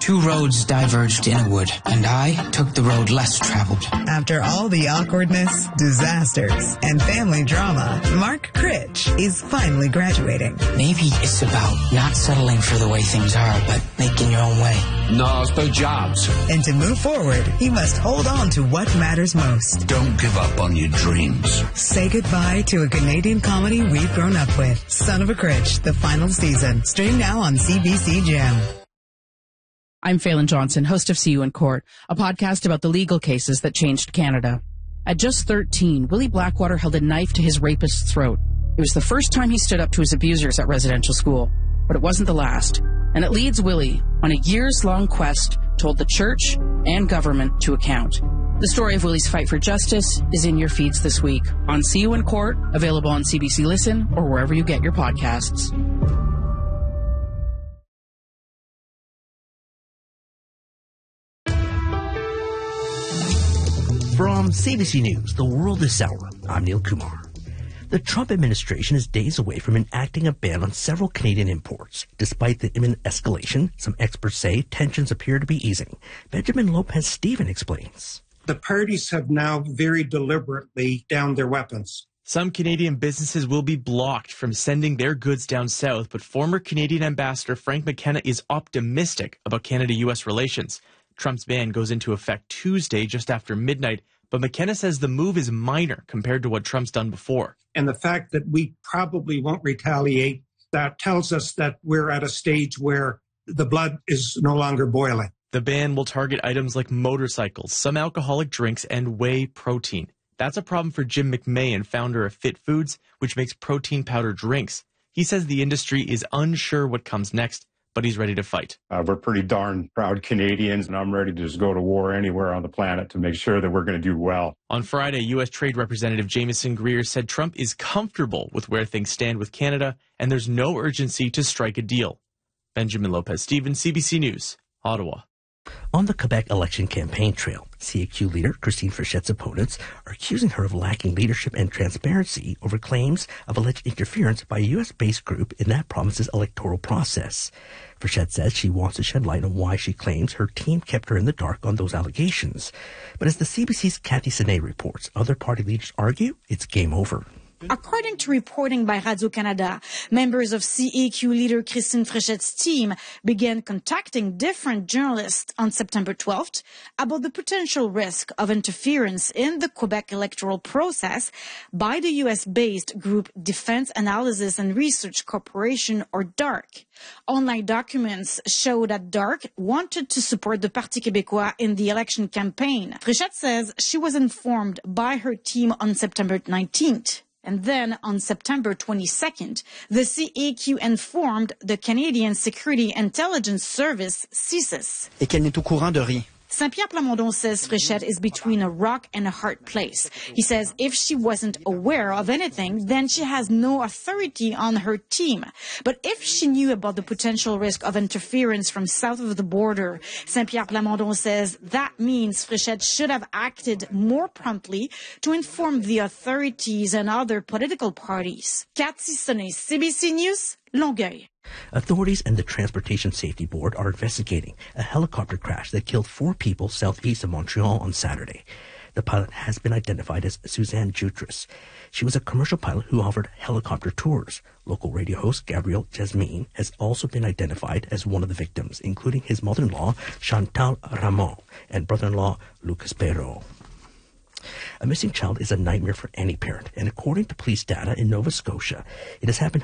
Two roads diverged in a wood, and I took the road less traveled. After all the awkwardness, disasters, and family drama, Mark Critch is finally graduating. Maybe it's about not settling for the way things are, but making your own way. No, it's about jobs. And to move forward, he must hold on to what matters most. Don't give up on your dreams. Say goodbye to a Canadian comedy we've grown up with. Son of a Critch, the final season. Stream now on CBC Gem. I'm Phelan Johnson, host of See You in Court, a podcast about the legal cases that changed Canada. At just 13, Willie Blackwater held a knife to his rapist's throat. It was the first time he stood up to his abusers at residential school, but it wasn't the last. And it leads Willie on a years-long quest to hold the church and government to account. The story of Willie's fight for justice is in your feeds this week on See You in Court, available on CBC Listen or wherever you get your podcasts. From CBC News, The World This Hour, I'm Neil Kumar. The Trump administration is days away from enacting a ban on several Canadian imports. Despite the imminent escalation, some experts say tensions appear to be easing. Benjamin Lopez-Steven explains. The parties have now very deliberately downed their weapons. Some Canadian businesses will be blocked from sending their goods down south, but former Canadian Ambassador Frank McKenna is optimistic about Canada-U.S. relations. Trump's ban goes into effect Tuesday just after midnight, but McKenna says the move is minor compared to what Trump's done before. And the fact that we probably won't retaliate, that tells us that we're at a stage where the blood is no longer boiling. The ban will target items like motorcycles, some alcoholic drinks, and whey protein. That's a problem for Jim McMahon, founder of Fit Foods, which makes protein powder drinks. He says the industry is unsure what comes next, but he's ready to fight. We're pretty darn proud Canadians, and I'm ready to just go to war anywhere on the planet to make sure that we're going to do well. On Friday, U.S. Trade Representative Jameson Greer said Trump is comfortable with where things stand with Canada, and there's no urgency to strike a deal. Benjamin Lopez-Steven, CBC News, Ottawa. On the Quebec election campaign trail, CAQ leader Christine Frichette's opponents are accusing her of lacking leadership and transparency over claims of alleged interference by a U.S.-based group in that province's electoral process. Frichette says she wants to shed light on why she claims her team kept her in the dark on those allegations. But as the CBC's Cathy Senet reports, other party leaders argue it's game over. According to reporting by Radio-Canada, members of CAQ leader Christine Frichette's team began contacting different journalists on September 12th about the potential risk of interference in the Quebec electoral process by the U.S.-based group Defense Analysis and Research Corporation, or DARC. Online documents show that DARC wanted to support the Parti Québécois in the election campaign. Frichette says she was informed by her team on September 19th. And then on September 22nd, the CAQ informed the Canadian Security Intelligence Service, CSIS. Et qu'elle n'est au courant de rien. Saint-Pierre Plamondon says Frichette is between a rock and a hard place. He says if she wasn't aware of anything, then she has no authority on her team. But if she knew about the potential risk of interference from south of the border, Saint-Pierre Plamondon says that means Frichette should have acted more promptly to inform the authorities and other political parties. Cathy Senet, CBC News, Longueuil. Authorities and the Transportation Safety Board are investigating a helicopter crash that killed 4 people southeast of Montreal on Saturday. The pilot has been identified as Suzanne Jutras. She was a commercial pilot who offered helicopter tours. Local radio host Gabriel Jasmine has also been identified as one of the victims, including his mother-in-law Chantal Ramon and brother-in-law Lucas Perrault. A missing child is a nightmare for any parent, and according to police data in Nova Scotia, it has happened